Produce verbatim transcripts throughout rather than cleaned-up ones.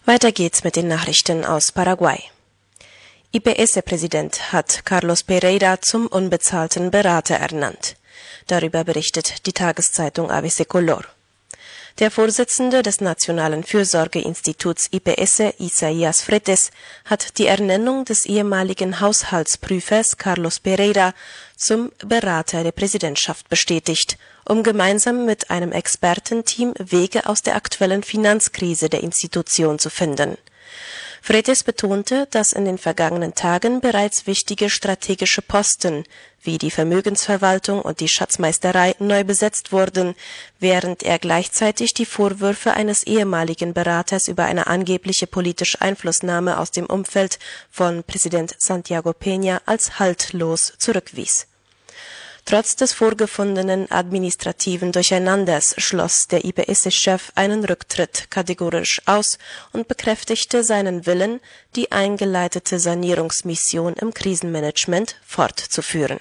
Weiter geht's mit den Nachrichten aus Paraguay. I P S-Präsident hat Carlos Pereira zum unbezahlten Berater ernannt. Darüber berichtet die Tageszeitung A B C Color. Der Vorsitzende des Nationalen Fürsorgeinstituts I P S, Isaías Fretes, hat die Ernennung des ehemaligen Haushaltsprüfers Carlos Pereira zum Berater der Präsidentschaft bestätigt, um gemeinsam mit einem Expertenteam Wege aus der aktuellen Finanzkrise der Institution zu finden. Fretes betonte, dass in den vergangenen Tagen bereits wichtige strategische Posten wie die Vermögensverwaltung und die Schatzmeisterei neu besetzt wurden, während er gleichzeitig die Vorwürfe eines ehemaligen Beraters über eine angebliche politische Einflussnahme aus dem Umfeld von Präsident Santiago Peña als haltlos zurückwies. Trotz des vorgefundenen administrativen Durcheinanders schloss der I P S-Chef einen Rücktritt kategorisch aus und bekräftigte seinen Willen, die eingeleitete Sanierungsmission im Krisenmanagement fortzuführen.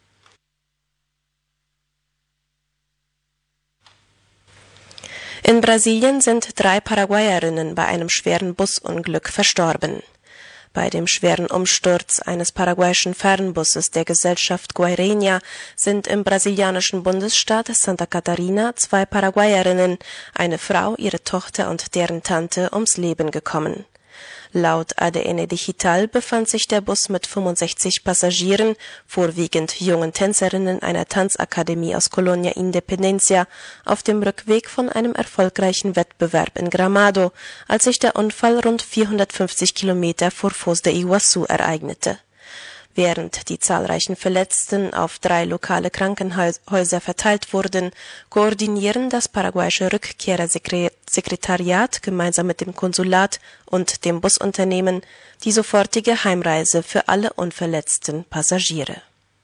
In Brasilien sind drei Paraguayerinnen bei einem schweren Busunglück verstorben. Bei dem schweren Umsturz eines paraguayischen Fernbusses der Gesellschaft Guaireña sind im brasilianischen Bundesstaat Santa Catarina zwei Paraguayerinnen, eine Frau, ihre Tochter und deren Tante, ums Leben gekommen. Laut A D N Digital befand sich der Bus mit fünfundsechzig Passagieren, vorwiegend jungen Tänzerinnen einer Tanzakademie aus Colonia Independencia, auf dem Rückweg von einem erfolgreichen Wettbewerb in Gramado, als sich der Unfall rund vierhundertfünfzig Kilometer vor Foz de Iguaçu ereignete. Während die zahlreichen Verletzten auf drei lokale Krankenhäuser verteilt wurden, koordinieren das paraguayische Rückkehrersekretariat gemeinsam mit dem Konsulat und dem Busunternehmen die sofortige Heimreise für alle unverletzten Passagiere.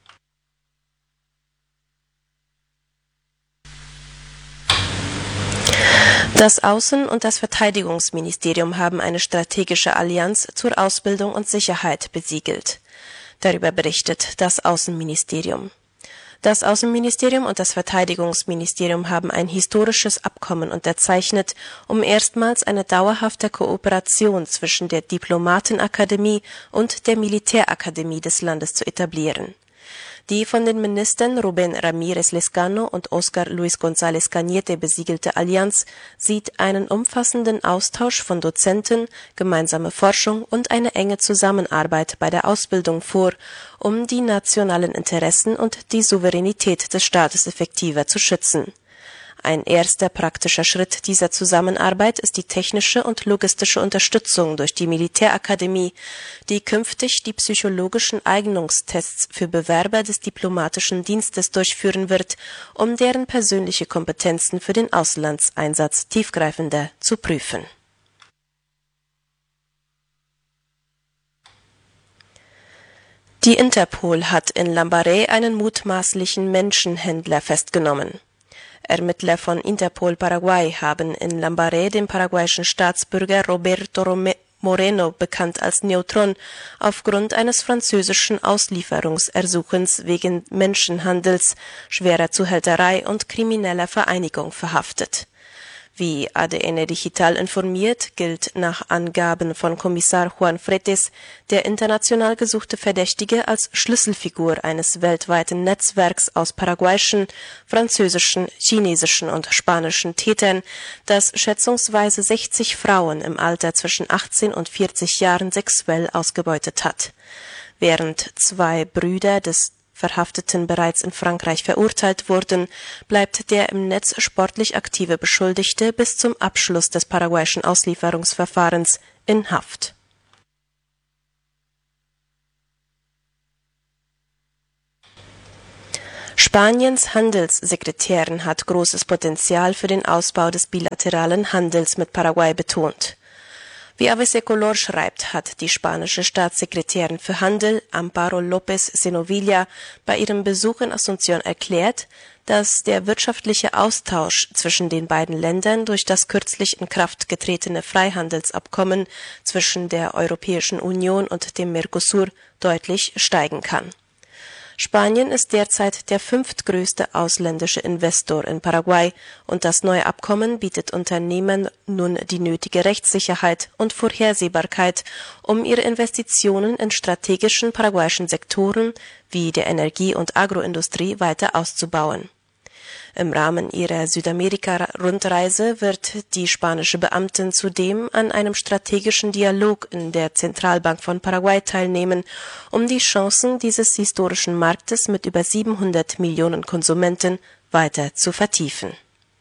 Das Außen- und das Verteidigungsministerium haben eine strategische Allianz zur Ausbildung und Sicherheit besiegelt. Darüber berichtet das Außenministerium. Das Außenministerium und das Verteidigungsministerium haben ein historisches Abkommen unterzeichnet, um erstmals eine dauerhafte Kooperation zwischen der Diplomatenakademie und der Militärakademie des Landes zu etablieren. Die von den Ministern Rubén Ramírez Lezcano und Óscar Luis González Cañete besiegelte Allianz sieht einen umfassenden Austausch von Dozenten, gemeinsame Forschung und eine enge Zusammenarbeit bei der Ausbildung vor, um die nationalen Interessen und die Souveränität des Staates effektiver zu schützen. Ein erster praktischer Schritt dieser Zusammenarbeit ist die technische und logistische Unterstützung durch die Militärakademie, die künftig die psychologischen Eignungstests für Bewerber des diplomatischen Dienstes durchführen wird, um deren persönliche Kompetenzen für den Auslandseinsatz tiefgreifender zu prüfen. Die Interpol hat in Lambaré einen mutmaßlichen Menschenhändler festgenommen. Ermittler von Interpol Paraguay haben in Lambaré den paraguayischen Staatsbürger Roberto Moreno, bekannt als Neutron, aufgrund eines französischen Auslieferungsersuchens wegen Menschenhandels, schwerer Zuhälterei und krimineller Vereinigung verhaftet. Wie A D N Digital informiert, gilt nach Angaben von Kommissar Juan Fretes der international gesuchte Verdächtige als Schlüsselfigur eines weltweiten Netzwerks aus paraguayischen, französischen, chinesischen und spanischen Tätern, das schätzungsweise sechzig Frauen im Alter zwischen achtzehn und vierzig Jahren sexuell ausgebeutet hat. Während zwei Brüder des Verhafteten bereits in Frankreich verurteilt wurden, bleibt der im Netz sportlich aktive Beschuldigte bis zum Abschluss des paraguayischen Auslieferungsverfahrens in Haft. Spaniens Handelssekretärin hat großes Potenzial für den Ausbau des bilateralen Handels mit Paraguay betont. Wie A B C Color schreibt, hat die spanische Staatssekretärin für Handel, Amparo López Senovilla, bei ihrem Besuch in Asunción erklärt, dass der wirtschaftliche Austausch zwischen den beiden Ländern durch das kürzlich in Kraft getretene Freihandelsabkommen zwischen der Europäischen Union und dem Mercosur deutlich steigen kann. Spanien ist derzeit der fünftgrößte ausländische Investor in Paraguay und das neue Abkommen bietet Unternehmen nun die nötige Rechtssicherheit und Vorhersehbarkeit, um ihre Investitionen in strategischen paraguayischen Sektoren wie der Energie- und Agroindustrie weiter auszubauen. Im Rahmen ihrer Südamerika-Rundreise wird die spanische Beamtin zudem an einem strategischen Dialog in der Zentralbank von Paraguay teilnehmen, um die Chancen dieses historischen Marktes mit über siebenhundert Millionen Konsumenten weiter zu vertiefen.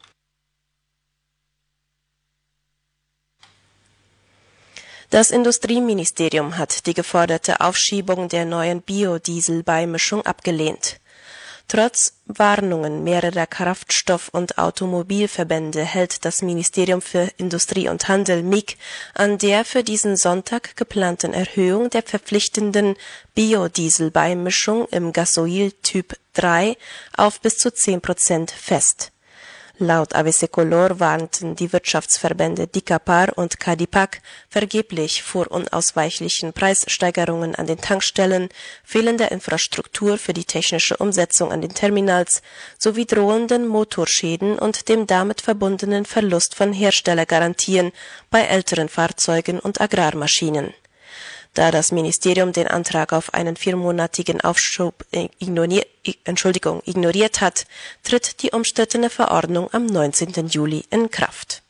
Das Industrieministerium hat die geforderte Aufschiebung der neuen Biodieselbeimischung abgelehnt. Trotz Warnungen mehrerer Kraftstoff- und Automobilverbände hält das Ministerium für Industrie und Handel M I G an der für diesen Sonntag geplanten Erhöhung der verpflichtenden Biodieselbeimischung im Gasoil Typ drei auf bis zu zehn Prozent fest. Laut Avesecolor warnten die Wirtschaftsverbände DICAPAR und CADIPAC vergeblich vor unausweichlichen Preissteigerungen an den Tankstellen, fehlender Infrastruktur für die technische Umsetzung an den Terminals sowie drohenden Motorschäden und dem damit verbundenen Verlust von Herstellergarantien bei älteren Fahrzeugen und Agrarmaschinen. Da das Ministerium den Antrag auf einen viermonatigen Aufschub ignoriert, Entschuldigung, ignoriert hat, tritt die umstrittene Verordnung am neunzehnten Juli in Kraft.